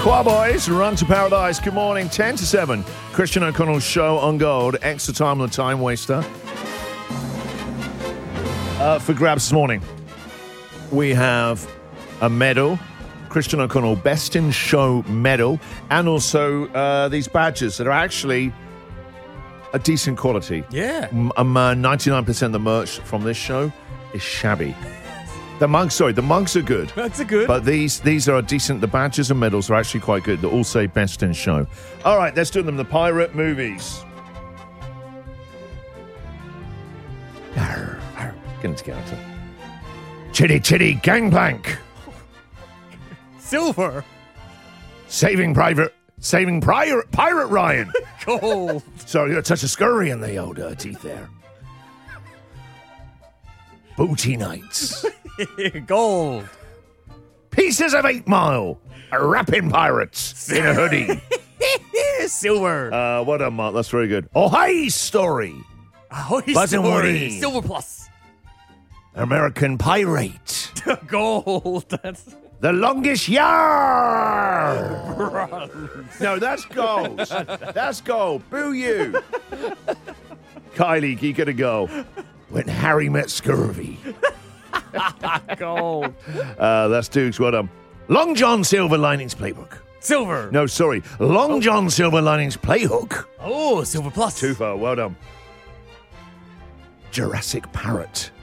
Choir Boys, Run to Paradise. Good morning, 10 to 7. Christian O'Connell's show on Gold. Extra time on the time waster. For grabs this morning, we have a medal. Christian O'Connell Best in Show medal. And also these badges that are actually a decent quality. Yeah. 99% of the merch from this show is shabby. The mugs are good. That's a good. But these are decent. The badges and medals are actually quite good. They all say Best in Show. All right, let's do them. The pirate movies. Get into character. Chitty Chitty Gangplank. Silver. Saving Pirate Ryan. Gold. Sorry, a touch of scurry in the old teeth there. Booty Nights. Gold. Pieces of 8 Mile. Rapping pirates in a hoodie. Silver. Well done, Mark. That's very good. Oh, Hey Story. Buzz and Woody. Silver plus. American Pirate. Gold. That's The Longest Yard. No, that's gold. That's gold. Boo you. Kylie, you gotta go. When Harry Met Scurvy. gold. That's Dukes. Well done. Long John Silver Linings Playbook. Silver. No, sorry. Long John Silver Linings Playhook. Oh, silver plus. Too far. Well done. Jurassic Parrot.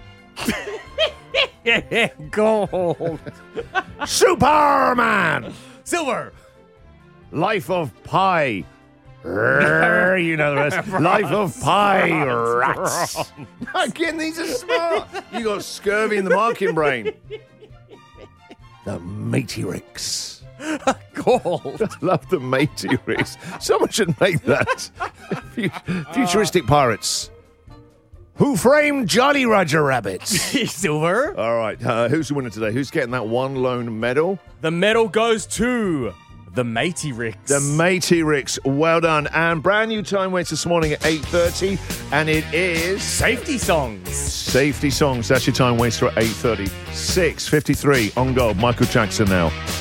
Gold. Superman. Silver. Life of Pi. You know the rest. Life of Pi. Rats. Again, these are smart. You got scurvy in the marking brain. The Matey Ricks. Gold. Love the Matey Ricks. Someone should make that. Futuristic pirates. Who framed Jolly Roger Rabbit? Silver. All right. Who's the winner today? Who's getting that one lone medal? The medal goes to the Matey Ricks. The Matey Ricks. Well done. And brand new time waits this morning at 8:30. And it is... Safety songs. Safety songs. That's your time waster at 8:30. 6:53 on Gold. Michael Jackson now.